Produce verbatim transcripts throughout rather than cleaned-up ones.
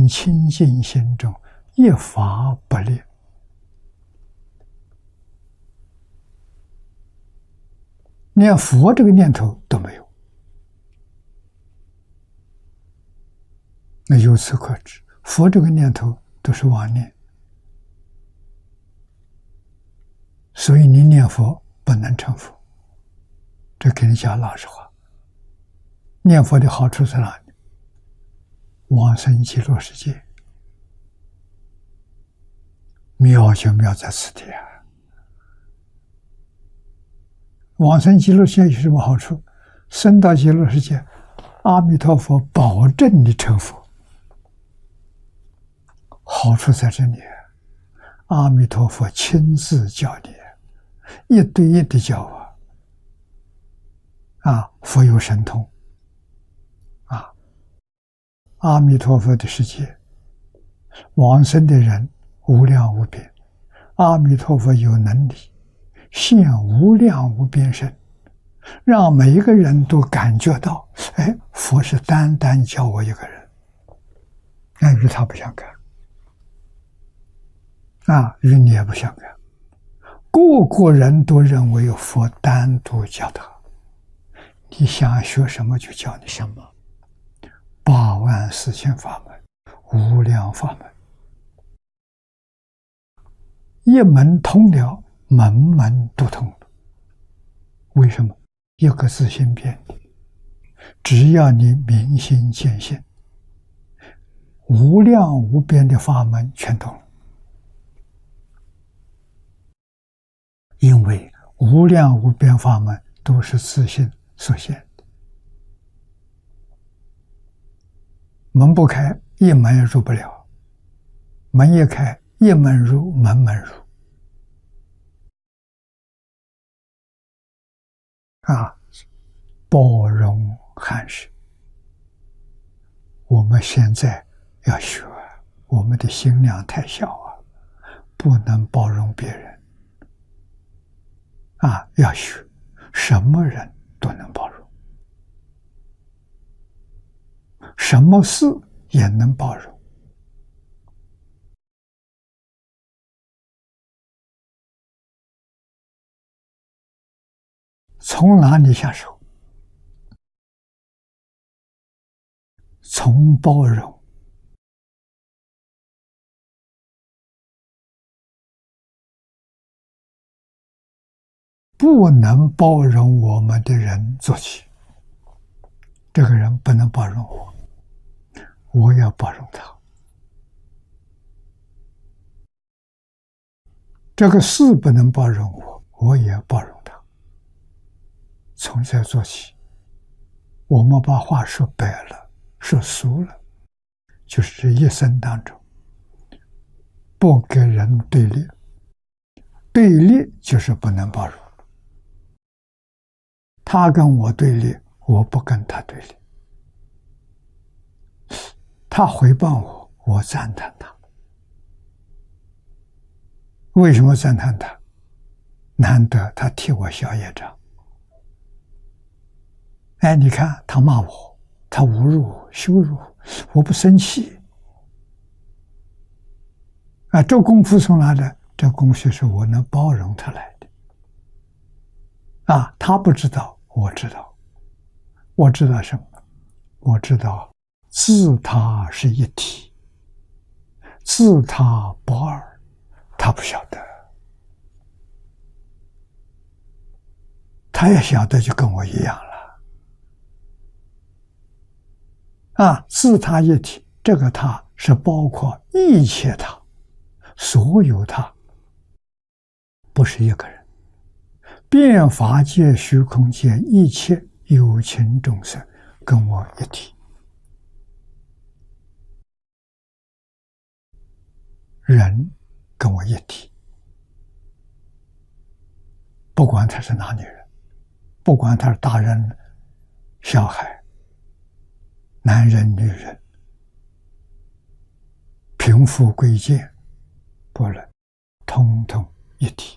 令清净心中一法不立，连佛这个念头都没有。那由此可知，佛这个念头都是妄念，所以你念佛不能成佛。这给你讲老实话，念佛的好处在哪里？往生极乐世界，妙就妙在此地啊！往生极乐世界有什么好处？生到极乐世界，阿弥陀佛保证你成佛。好处在这里，阿弥陀佛亲自教你，一对一的教啊！啊，佛有神通啊！阿弥陀佛的世界，往生的人无量无边，阿弥陀佛有能力现无量无边身，让每一个人都感觉到，哎，佛是单单教我一个人，那与他不相干啊，与你也不相干。个个人都认为佛单独教他，你想学什么就教你什么。八万四千法门，无量法门，一门通了，门门都通了。为什么？一个自性变的，只要你明心见性，无量无边的法门全通了。因为无量无边法门都是自性所现的，门不开，一门也入不了；门一开，一门入，门门入。啊，包容含蓄。我们现在要学，我们的心量太小啊，不能包容别人。啊，要学，什么人都能包容，什么事也能包容。从哪里下手？从包容。不能包容我们的人做起，这个人不能包容我，我要包容他。这个事不能包容我，我也要包容他。从这做起，我们把话说白了，说俗了，就是这一生当中，不跟人对立，对立就是不能包容。他跟我对立，我不跟他对立。他诽谤我，我赞叹他。为什么赞叹他？难得他替我消业障。哎，你看他骂我，他侮辱我，羞辱我，我不生气。啊，这功夫从哪来？这功夫是我能包容他来的。啊，他不知道，我知道。我知道什么？我知道自他是一体，自他不二，他不晓得。他也晓得，就跟我一样了。啊，自他一体，这个他是包括一切他，所有他，不是一个人。遍法界、虚空界一切有情众生跟我一体，人跟我一体，不管他是哪里人，不管他是大人、小孩、男人、女人、贫富贵贱，不论，通通一体。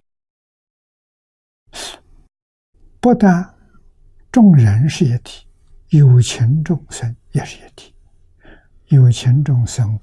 不但众人是一体，有情众生也是一体。 有情众生